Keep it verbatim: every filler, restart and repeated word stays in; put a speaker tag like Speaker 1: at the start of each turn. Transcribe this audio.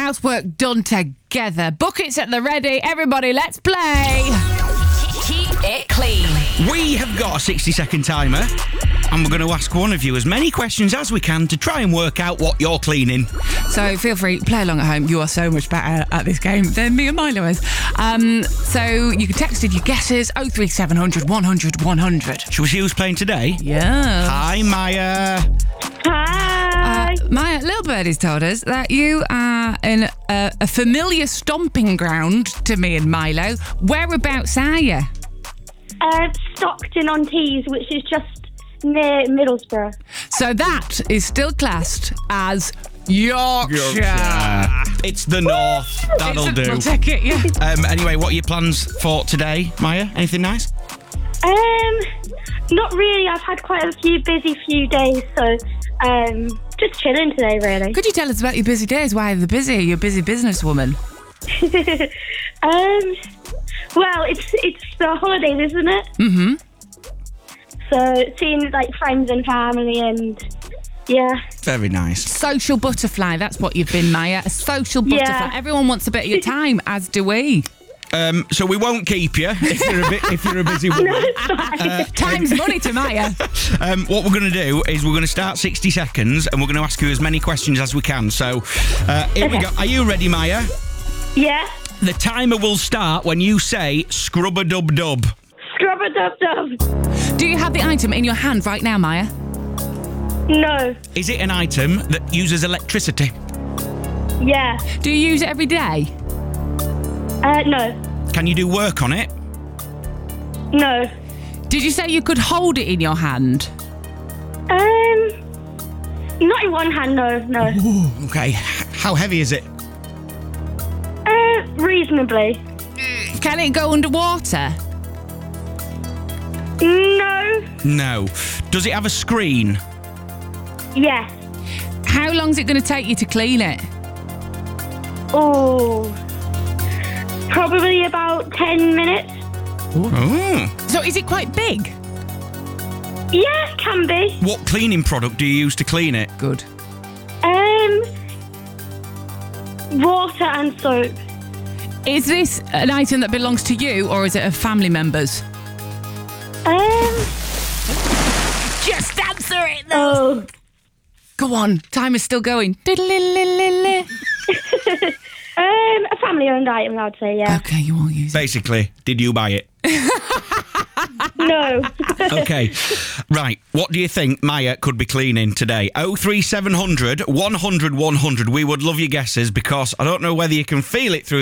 Speaker 1: housework done together. Buckets at the ready. Everybody, let's play.
Speaker 2: Keep it clean.
Speaker 3: We have got a sixty-second timer, and we're going to ask one of you as many questions as we can to try and work out what you're cleaning.
Speaker 1: So feel free, play along at home. You are so much better at this game than me and Milo is. Um, so you can text in your guesses, oh three seven hundred, one hundred, one hundred.
Speaker 3: Shall we see who's playing today?
Speaker 1: Yeah.
Speaker 3: Hi, Maya.
Speaker 4: Hi.
Speaker 1: Uh, Maya, Little Birdie's told us that you are in a, a familiar stomping ground to me and Milo. Whereabouts are you?
Speaker 4: Uh, Stockton-on-Tees, which is just near Middlesbrough.
Speaker 1: So that is still classed as Yorkshire.
Speaker 3: Uh, it's the north. That'll
Speaker 1: It's a-
Speaker 3: do.
Speaker 1: We'll take it, yeah.
Speaker 3: Um, anyway, what are your plans for today, Maya? Anything nice?
Speaker 4: Um, not really. I've had quite a few busy few days, so um, just chilling today, really.
Speaker 1: Could you tell us about your busy days? Why are they busy? You're a busy businesswoman.
Speaker 4: um, well, it's it's the holidays, isn't it?
Speaker 1: Mm-hmm.
Speaker 4: So seeing like friends and family, and yeah.
Speaker 3: Very nice.
Speaker 1: Social butterfly, that's what you've been, Maya. A social butterfly.
Speaker 4: Yeah.
Speaker 1: Everyone wants a bit of your time, as do we.
Speaker 3: Um, so we won't keep you if you're a bit if you're a busy woman.
Speaker 4: No, it's fine.
Speaker 3: Uh,
Speaker 1: Time's money to Maya.
Speaker 3: Um, what we're going to do is we're going to start sixty seconds and we're going to ask you as many questions as we can. So uh, here we
Speaker 4: Okay.
Speaker 3: go. Are you ready, Maya?
Speaker 4: Yeah.
Speaker 3: The timer will start when you say scrub-a-dub-dub.
Speaker 4: Scrub-a-dub-dub.
Speaker 1: Do you have the item in your hand right now, Maya?
Speaker 4: No.
Speaker 3: Is it an item that uses electricity?
Speaker 4: Yeah.
Speaker 1: Do you use it every day?
Speaker 4: Uh, no.
Speaker 3: Can you do work on it?
Speaker 4: No.
Speaker 1: Did you say you could hold it in your hand?
Speaker 4: Um, not in one hand, no, no.
Speaker 3: Okay. How heavy is it?
Speaker 4: Uh, reasonably.
Speaker 1: Can it go underwater?
Speaker 4: No.
Speaker 3: No. Does it have a screen?
Speaker 4: Yes.
Speaker 1: How long's it going to take you to clean it?
Speaker 4: Oh. Probably about ten minutes.
Speaker 3: Oh.
Speaker 1: So is it quite big?
Speaker 4: Yeah, it can be.
Speaker 3: What cleaning product do you use to clean it?
Speaker 1: Good.
Speaker 4: Um, water and soap.
Speaker 1: Is this an item that belongs to you or is it a family member's?
Speaker 4: Um,
Speaker 1: Just answer it though.
Speaker 4: oh.
Speaker 1: Go on, time is still going. Diddle-lily-lily.
Speaker 4: Um, a family-owned item, I'd say, yeah.
Speaker 1: Okay, you won't use it.
Speaker 3: Basically, did you buy it?
Speaker 4: No.
Speaker 3: Okay. Right. What do you think Maya could be cleaning today? oh three seven hundred, one hundred, one hundred. We would love your guesses because I don't know whether you can feel it through